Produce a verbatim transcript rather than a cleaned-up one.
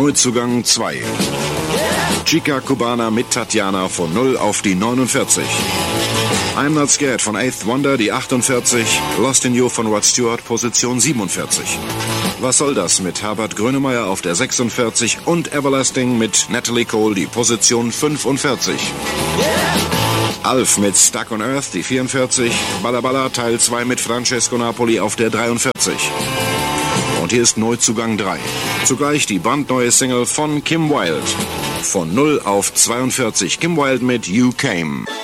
Neuzugang zwei. Chica Cubana mit Tatjana von null auf die neunundvierzig. I'm Not Scared von Eighth Wonder, die achtundvierzig. Lost in You von Rod Stewart, Position siebenundvierzig. Was soll das mit Herbert Grönemeyer auf der sechsundvierzig und Everlasting mit Natalie Cole, die Position fünfundvierzig. Alf mit Stuck on Earth, die vierundvierzig. Balla Balla Teil zwei mit Francesco Napoli auf der dreiundvierzig. Und hier ist Neuzugang drei. Zugleich die brandneue Single von Kim Wilde. Von null auf zweiundvierzig. Kim Wilde mit You Came.